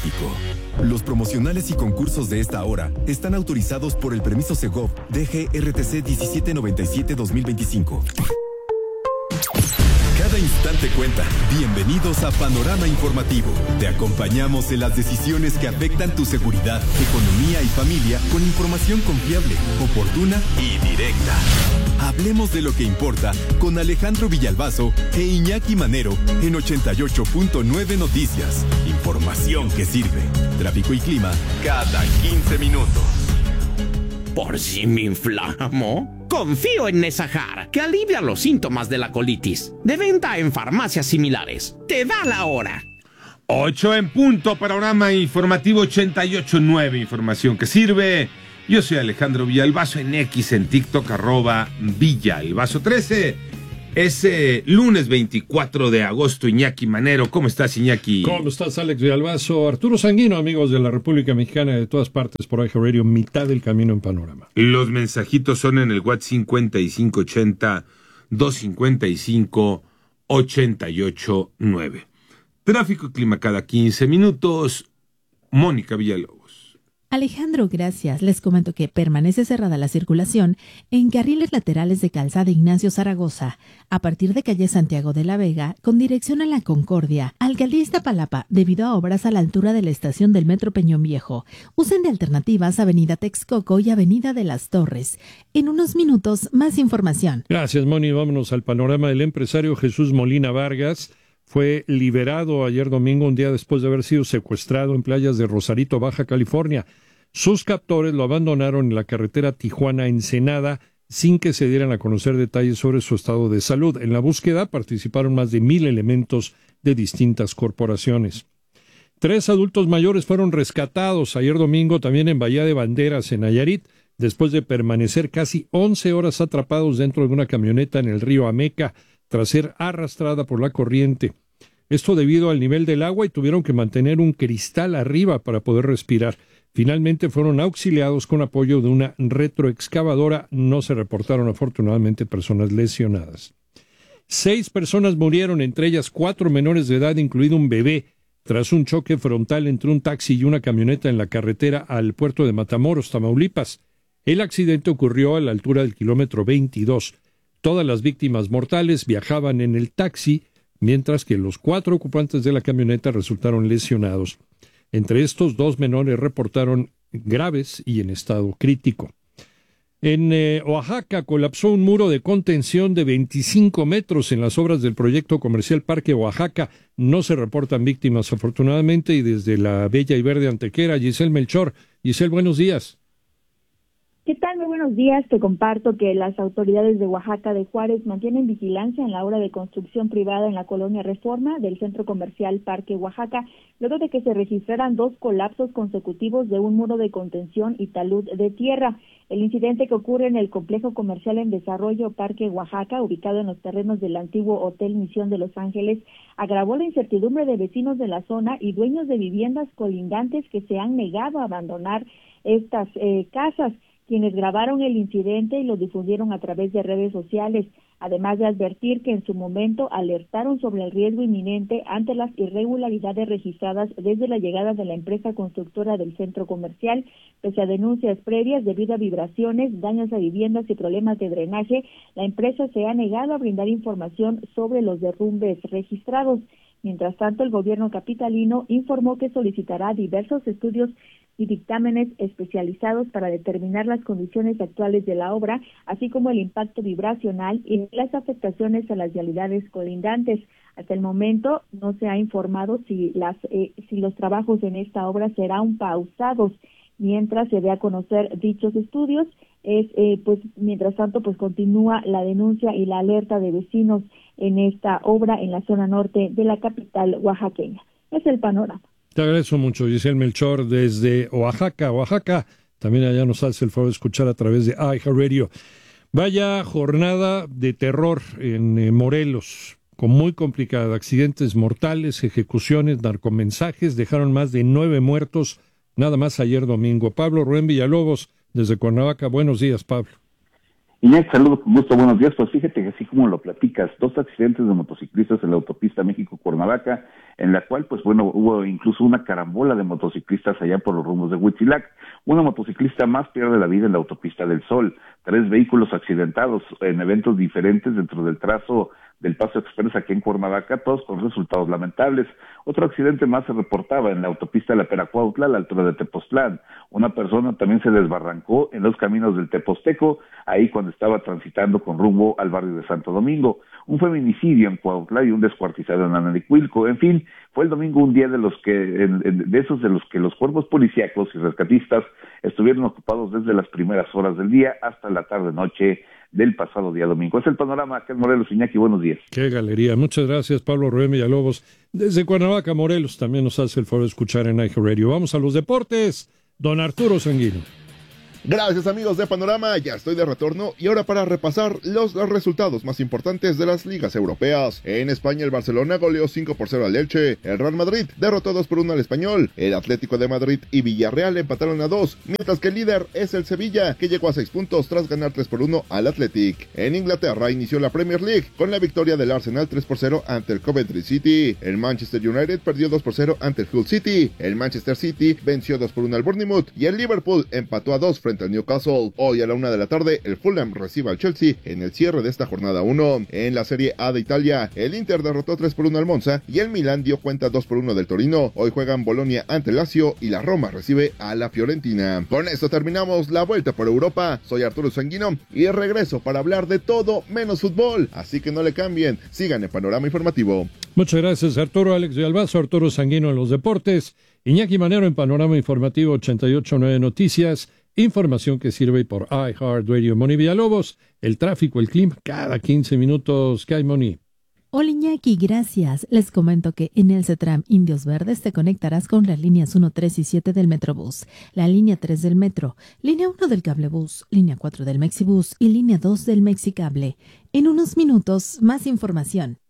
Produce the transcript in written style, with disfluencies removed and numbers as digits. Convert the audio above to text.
México. Los promocionales y concursos de esta hora están autorizados por el permiso Segov DGRTC 1797-2025. Cada instante cuenta. Bienvenidos a Panorama Informativo. Te acompañamos en las decisiones que afectan tu seguridad, economía y familia con información confiable, oportuna y directa. Hablemos de lo que importa con Alejandro Villalbazo e Iñaki Manero en 88.9 Noticias. Información que sirve. Tráfico y clima cada 15 minutos. ¿Por si me inflamo? Confío en Nesajar, que alivia los síntomas de la colitis. De venta en farmacias similares. Te da la hora. 8 en punto, Panorama Informativo 88.9, información que sirve. Yo soy Alejandro Villalbazo en X, en TikTok, @Villalbazo13. Es lunes 24 de agosto, Iñaki Manero. ¿Cómo estás, Iñaki? ¿Cómo estás, Alex Villalbazo? Arturo Sanguino, amigos de la República Mexicana de todas partes por iHeart Radio, mitad del camino en Panorama. Los mensajitos son en el WhatsApp 5580-255-889. Tráfico y clima cada 15 minutos. Mónica Villalobos. Alejandro, gracias. Les comento que permanece cerrada la circulación en carriles laterales de Calzada Ignacio Zaragoza, a partir de calle Santiago de la Vega, con dirección a La Concordia, Alcaldía Iztapalapa, debido a obras a la altura de la estación del Metro Peñón Viejo. Usen de alternativas Avenida Texcoco y Avenida de las Torres. En unos minutos, más información. Gracias, Moni. Vámonos al panorama del empresario Jesús Molina Vargas. Fue liberado ayer domingo, un día después de haber sido secuestrado en playas de Rosarito, Baja California. Sus captores lo abandonaron en la carretera Tijuana-Ensenada sin que se dieran a conocer detalles sobre su estado de salud. En la búsqueda participaron más de 1,000 elementos de distintas corporaciones. 3 adultos mayores fueron rescatados ayer domingo también en Bahía de Banderas, en Nayarit, después de permanecer casi 11 horas atrapados dentro de una camioneta en el río Ameca, tras ser arrastrada por la corriente. Esto debido al nivel del agua y tuvieron que mantener un cristal arriba para poder respirar. Finalmente fueron auxiliados con apoyo de una retroexcavadora. No se reportaron afortunadamente personas lesionadas. 6 personas murieron, entre ellas 4 menores de edad, incluido un bebé, tras un choque frontal entre un taxi y una camioneta en la carretera al puerto de Matamoros, Tamaulipas. El accidente ocurrió a la altura del kilómetro 22. Todas las víctimas mortales viajaban en el taxi, mientras que los 4 ocupantes de la camioneta resultaron lesionados. Entre estos, 2 menores reportaron graves y en estado crítico. En Oaxaca colapsó un muro de contención de 25 metros en las obras del proyecto comercial Parque Oaxaca. No se reportan víctimas, afortunadamente, y desde la bella y verde Antequera, Giselle Melchor. Giselle, buenos días. ¿Qué tal? Muy buenos días. Te comparto que las autoridades de Oaxaca de Juárez mantienen vigilancia en la obra de construcción privada en la colonia Reforma del centro comercial Parque Oaxaca, luego de que se registraran 2 colapsos consecutivos de un muro de contención y talud de tierra. El incidente que ocurre en el complejo comercial en desarrollo Parque Oaxaca, ubicado en los terrenos del antiguo Hotel Misión de Los Ángeles, agravó la incertidumbre de vecinos de la zona y dueños de viviendas colindantes que se han negado a abandonar estas casas, quienes grabaron el incidente y lo difundieron a través de redes sociales, además de advertir que en su momento alertaron sobre el riesgo inminente ante las irregularidades registradas desde la llegada de la empresa constructora del centro comercial. Pese a denuncias previas debido a vibraciones, daños a viviendas y problemas de drenaje, la empresa se ha negado a brindar información sobre los derrumbes registrados. Mientras tanto, el gobierno capitalino informó que solicitará diversos estudios y dictámenes especializados para determinar las condiciones actuales de la obra, así como el impacto vibracional y las afectaciones a las vialidades colindantes. Hasta el momento no se ha informado si los trabajos en esta obra serán pausados mientras se dé a conocer dichos estudios. Mientras tanto, continúa la denuncia y la alerta de vecinos en esta obra en la zona norte de la capital oaxaqueña. Es el panorama. Te agradezco mucho, Giselle Melchor, desde Oaxaca. También allá nos hace el favor de escuchar a través de iHeartRadio. Vaya jornada de terror en Morelos, muy complicada. Accidentes mortales, ejecuciones, narcomensajes, dejaron más de 9 muertos nada más ayer domingo. Pablo Rubén Villalobos, desde Cuernavaca. Buenos días, Pablo. Iñaki, saludos con gusto, buenos días. Pues fíjate que así como lo platicas, 2 accidentes de motociclistas en la autopista México-Cuernavaca, en la cual, pues bueno, hubo incluso una carambola de motociclistas allá por los rumbos de Huitzilac. Una motociclista más pierde la vida en la autopista del Sol. 3 vehículos accidentados en eventos diferentes dentro del trazo del Paso Express aquí en Cuernavaca, todos con resultados lamentables. Otro accidente más se reportaba en la autopista de la Peracuautla, a la altura de Tepoztlán. Una persona también se desbarrancó en los caminos del Teposteco, ahí cuando estaba transitando con rumbo al barrio de Santo Domingo. Un feminicidio en Cuautla y un descuartizado en Analicuilco. En fin, fue el domingo un día de los que los cuerpos policíacos y rescatistas estuvieron ocupados desde las primeras horas del día hasta la tarde-noche del pasado día domingo. Es el panorama, acá en Morelos. Iñaki, buenos días. Qué galería. Muchas gracias, Pablo Rubén Villalobos. Desde Cuernavaca, Morelos, también nos hace el favor de escuchar en iHeartRadio. Vamos a los deportes. Don Arturo Sanguino. Gracias, amigos de Panorama, ya estoy de retorno y ahora para repasar los resultados más importantes de las ligas europeas. En España, el Barcelona goleó 5-0 al Elche, el Real Madrid derrotó 2-1 al Español, el Atlético de Madrid y Villarreal empataron a 2, mientras que el líder es el Sevilla, que llegó a 6 puntos tras ganar 3-1 al Athletic. En Inglaterra inició la Premier League con la victoria del Arsenal 3-0 ante el Coventry City, el Manchester United perdió 2-0 ante el Hull City, el Manchester City venció 2-1 al Bournemouth y el Liverpool empató a 2 frente al Newcastle. Hoy a la 1 de la tarde, el Fulham recibe al Chelsea en el cierre de esta jornada 1. En la Serie A de Italia, el Inter derrotó 3-1 al Monza y el Milan dio cuenta 2-1 del Torino. Hoy juegan Bolonia ante el Lazio y la Roma recibe a la Fiorentina. Con esto terminamos la vuelta por Europa. Soy Arturo Sanguino y regreso para hablar de todo menos fútbol. Así que no le cambien, sigan el Panorama Informativo. Muchas gracias, Arturo. Alex de Albazo, Arturo Sanguino en los deportes, Iñaki Manero en Panorama Informativo 88.9 Noticias. Información que sirve por iHeartRadio. Moni Villalobos, el tráfico, el clima, cada 15 minutos. ¿Qué hay, Moni? Hola Iñaki, gracias. Les comento que en el CETRAM Indios Verdes te conectarás con las líneas 1, 3 y 7 del Metrobús, la línea 3 del Metro, línea 1 del Cablebús, línea 4 del Mexibús y línea 2 del Mexicable. En unos minutos, más información.